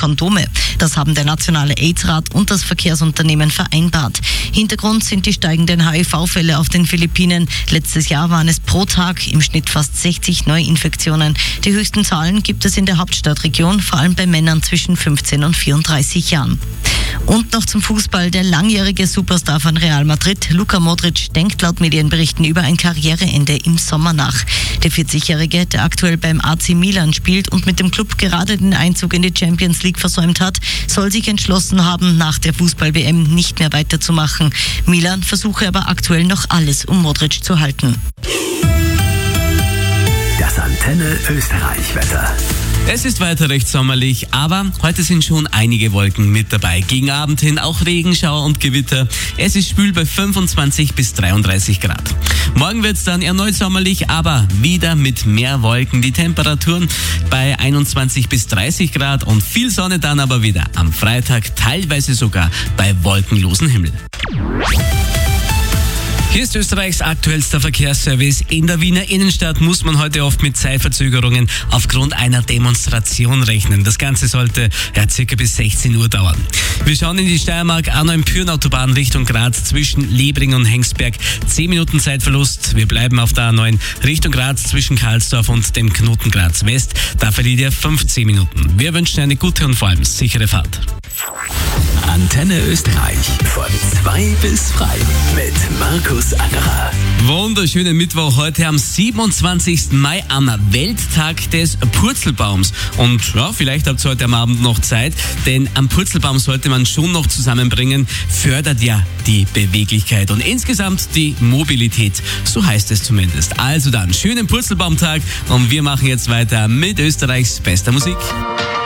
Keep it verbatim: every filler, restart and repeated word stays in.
Kondome. Das haben der Nationale AIDS-Rat und das Verkehrsunternehmen vereinbart. Hintergrund sind die steigenden H I V-Fälle auf den Philippinen. Letztes Jahr waren es pro Tag im Schnitt fast sechzig Neuinfektionen. Die höchsten Zahlen gibt es in der Hauptstadtregion, vor allem bei Männern zwischen fünfzehn und vierunddreißig Jahren. Und noch zum Fußball. Der langjährige Superstar von Real Madrid, Luka Modric, denkt laut Medienberichten über ein Karriereende im Sommer nach. Der vierzigjährige, der aktuell beim A C Milan spielt und mit dem Club gerade den Einzug in die Champions League versäumt hat, soll sich entschlossen haben, nach der Fußball-W M nicht mehr weiterzumachen. Milan versuche aber aktuell noch alles, um Modric zu halten. Das Antenne Österreich-Wetter. Es ist weiter recht sommerlich, aber heute sind schon einige Wolken mit dabei. Gegen Abend hin auch Regenschauer und Gewitter. Es ist schwül bei fünfundzwanzig bis dreiunddreißig Grad. Morgen wird es dann erneut sommerlich, aber wieder mit mehr Wolken. Die Temperaturen bei einundzwanzig bis dreißig Grad und viel Sonne dann aber wieder am Freitag, teilweise sogar bei wolkenlosem Himmel. Hier ist Österreichs aktuellster Verkehrsservice. In der Wiener Innenstadt muss man heute oft mit Zeitverzögerungen aufgrund einer Demonstration rechnen. Das Ganze sollte ja circa bis sechzehn Uhr dauern. Wir schauen in die Steiermark, A neun Pyhrn-Autobahn Richtung Graz zwischen Lebring und Hengsberg. zehn Minuten Zeitverlust. Wir bleiben auf der A neun Richtung Graz zwischen Karlsdorf und dem Knoten Graz West. Da verliert ihr fünfzehn Minuten. Wir wünschen eine gute und vor allem sichere Fahrt. Antenne Österreich von zwei bis drei mit Markus Angerer. Wunderschönen Mittwoch heute am siebenundzwanzigsten Mai am Welttag des Purzelbaums. Und ja, vielleicht habt ihr heute am Abend noch Zeit, denn am Purzelbaum sollte man schon noch zusammenbringen, fördert ja die Beweglichkeit und insgesamt die Mobilität. So heißt es zumindest. Also dann, schönen Purzelbaumtag und wir machen jetzt weiter mit Österreichs bester Musik.